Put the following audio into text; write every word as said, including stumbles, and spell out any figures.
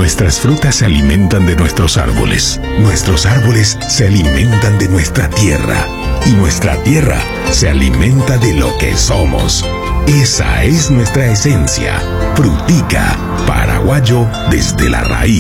Nuestras frutas se alimentan de nuestros árboles. Nuestros árboles se alimentan de nuestra tierra. Y nuestra tierra se alimenta de lo que somos. Esa es nuestra esencia. Frutica, paraguayo desde la raíz.